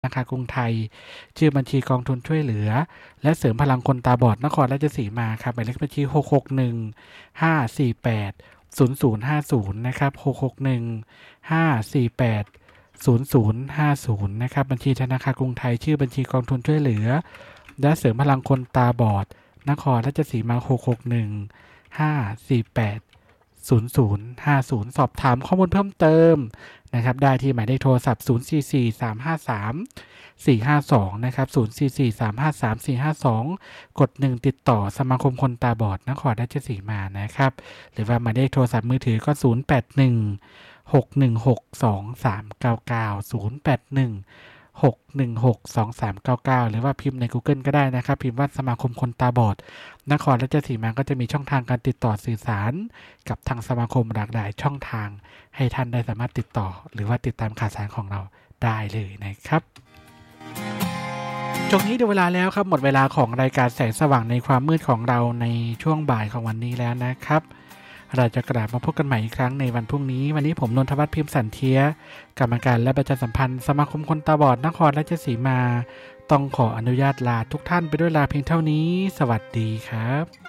ธนาคารกรุงไทยชื่อบัญชีกองทุนช่วยเหลือและเสริมพลังคนตาบอดนครราชสีมาครับหมายเลขบัญชี661 548 0050นะครับ661 548 0050นะครับบัญชีธนาคารกรุงไทยชื่อบัญชีกองทุนช่วยเหลือและเสริมพลังคนตาบอดนครราชสีมา661 548 0050สอบถามข้อมูลเพิ่มเติมนะครับได้ที่หมายเลขโทรศัพท์044353 452นะครับ044353 452กด1ติดต่อสมาคมคนตาบอดนครราชสีมานะครับหรือว่าหมายเลขโทรศัพท์มือถือก็0816162399 หรือว่าพิมพ์ใน Google ก็ได้นะครับพิมพ์ว่าสมาคมคนตาบอดนครราชสีมาก็จะมีช่องทางการติดต่อสื่อสารกับทางสมาคมหลากหลายช่องทางให้ท่านได้สามารถติดต่อหรือว่าติดตามข่าวสารของเราได้เลยนะครับช่วงนี้ดูเวลาแล้วครับหมดเวลาของรายการแสงสว่างในความมืดของเราในช่วงบ่ายของวันนี้แล้วนะครับเราจะกลับมาพบกันใหม่อีกครั้งในวันพรุ่งนี้วันนี้ผมนนทวัฒน์พิมพ์สันเทียกรรมการและประชาสัมพันธ์สมาคมคนตาบอดนครราชสีมาต้องขออนุญาตลาทุกท่านไปด้วยลาเพียงเท่านี้สวัสดีครับ